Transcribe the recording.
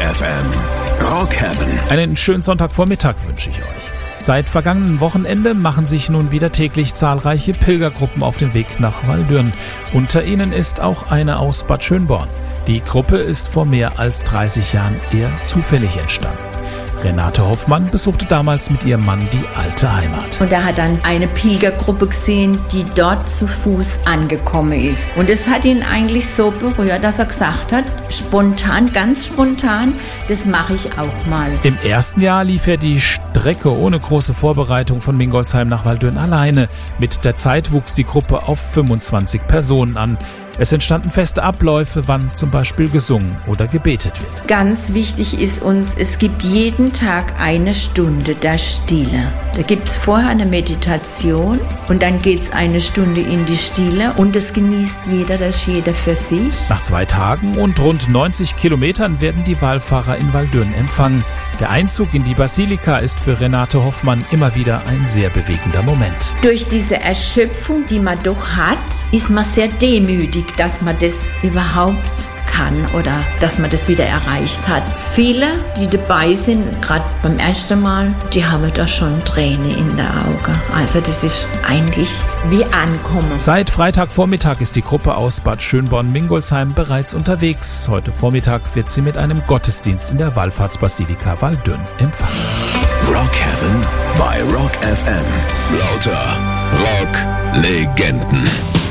FM. Rock Heaven. Einen schönen Sonntagvormittag wünsche ich euch. Seit vergangenen Wochenende machen sich nun wieder täglich zahlreiche Pilgergruppen auf den Weg nach Waldürn. Unter ihnen ist auch eine aus Bad Schönborn. Die Gruppe ist vor mehr als 30 Jahren eher zufällig entstanden. Renate Hoffmann besuchte damals mit ihrem Mann die alte Heimat. Und er hat dann eine Pilgergruppe gesehen, die dort zu Fuß angekommen ist. Und es hat ihn eigentlich so berührt, dass er gesagt hat, spontan, ganz spontan, das mache ich auch mal. Im ersten Jahr lief er die Strecke ohne große Vorbereitung von Mingolsheim nach Waldürn alleine. Mit der Zeit wuchs die Gruppe auf 25 Personen an. Es entstanden feste Abläufe, wann zum Beispiel gesungen oder gebetet wird. Ganz wichtig ist uns, es gibt jeden Tag eine Stunde der Stille. Da gibt es vorher eine Meditation und dann geht es eine Stunde in die Stille und das genießt jeder, das ist jeder für sich. Nach 2 Tagen und rund 90 Kilometern werden die Wallfahrer in Waldürn empfangen. Der Einzug in die Basilika ist für Renate Hoffmann immer wieder ein sehr bewegender Moment. Durch diese Erschöpfung, die man doch hat, ist man sehr demütig, dass man das überhaupt kann oder dass man das wieder erreicht hat. Viele, die dabei sind, gerade beim ersten Mal, die haben da schon Tränen in den Augen. Also das ist eigentlich wie Ankommen. Seit Freitagvormittag ist die Gruppe aus Bad Schönborn-Mingolsheim bereits unterwegs. Heute Vormittag wird sie mit einem Gottesdienst in der Wallfahrtsbasilika Waldürn empfangen. Rock Heaven bei Rock FM. Lauter Rock-Legenden.